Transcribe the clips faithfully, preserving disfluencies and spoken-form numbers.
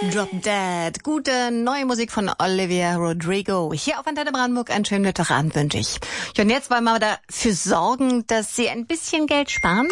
Drop Dead. Gute neue Musik von Olivia Rodrigo. Hier auf Antenne Brandenburg einen schönen Mittagabend wünsche ich. Und jetzt wollen wir dafür sorgen, dass Sie ein bisschen Geld sparen.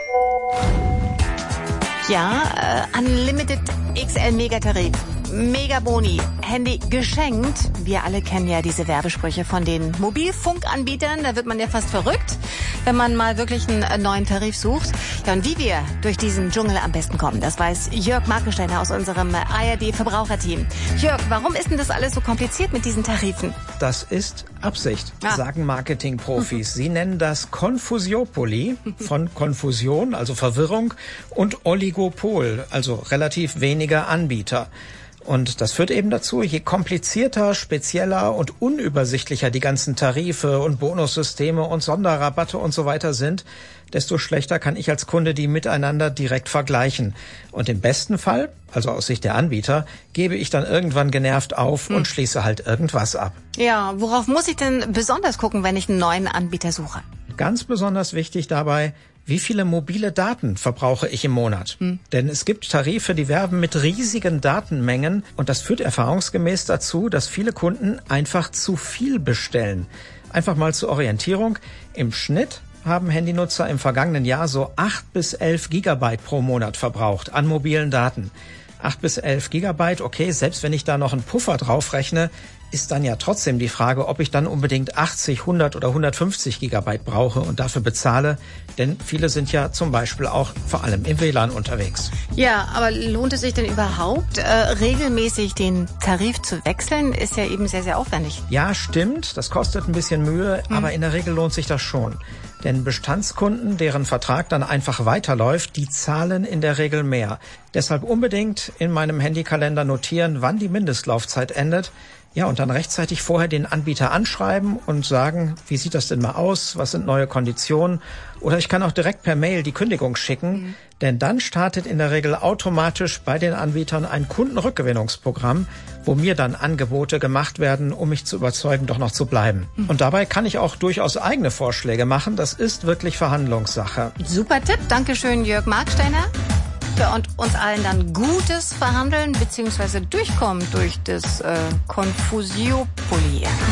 Ja, äh, Unlimited X L Megatarif. Mega Boni, Handy geschenkt. Wir alle kennen ja diese Werbesprüche von den Mobilfunkanbietern. Da wird man ja fast verrückt, wenn man mal wirklich einen neuen Tarif sucht. Ja, und wie wir durch diesen Dschungel am besten kommen, das weiß Jörg Markensteiner aus unserem A R D-Verbraucherteam. Jörg, warum ist denn das alles so kompliziert mit diesen Tarifen? Das ist Absicht, ah. sagen Marketingprofis. Sie nennen das Konfusiopoly, von Konfusion, also Verwirrung, und Oligopol, also relativ weniger Anbieter. Und das führt eben dazu, je komplizierter, spezieller und unübersichtlicher die ganzen Tarife und Bonussysteme und Sonderrabatte und so weiter sind, desto schlechter kann ich als Kunde die miteinander direkt vergleichen. Und im besten Fall, also aus Sicht der Anbieter, gebe ich dann irgendwann genervt auf hm. und schließe halt irgendwas ab. Ja, worauf muss ich denn besonders gucken, wenn ich einen neuen Anbieter suche? Ganz besonders wichtig dabei: Wie viele mobile Daten verbrauche ich im Monat? Hm. Denn es gibt Tarife, die werben mit riesigen Datenmengen, und das führt erfahrungsgemäß dazu, dass viele Kunden einfach zu viel bestellen. Einfach mal zur Orientierung: Im Schnitt haben Handynutzer im vergangenen Jahr so acht bis elf Gigabyte pro Monat verbraucht an mobilen Daten. acht bis elf Gigabyte, okay, selbst wenn ich da noch einen Puffer draufrechne, ist dann ja trotzdem die Frage, ob ich dann unbedingt achtzig, hundert oder hundertfünfzig Gigabyte brauche und dafür bezahle, denn viele sind ja zum Beispiel auch vor allem im W L A N unterwegs. Ja, aber lohnt es sich denn überhaupt, äh, regelmäßig den Tarif zu wechseln? Ist ja eben sehr, sehr aufwendig. Ja, stimmt, das kostet ein bisschen Mühe, hm. aber in der Regel lohnt sich das schon. Denn Bestandskunden, deren Vertrag dann einfach weiterläuft, die zahlen in der Regel mehr. Deshalb unbedingt in meinem Handykalender notieren, wann die Mindestlaufzeit endet. Ja, und dann rechtzeitig vorher den Anbieter anschreiben und sagen, wie sieht das denn mal aus, was sind neue Konditionen? Oder ich kann auch direkt per Mail die Kündigung schicken, mhm. denn dann startet in der Regel automatisch bei den Anbietern ein Kundenrückgewinnungsprogramm, wo mir dann Angebote gemacht werden, um mich zu überzeugen, doch noch zu bleiben. Mhm. Und dabei kann ich auch durchaus eigene Vorschläge machen. Das ist wirklich Verhandlungssache. Super Tipp, Dankeschön, Jörg Markensteiner. Und uns allen dann gutes Verhandeln bzw. durchkommen durch das äh, Konfusiopoly.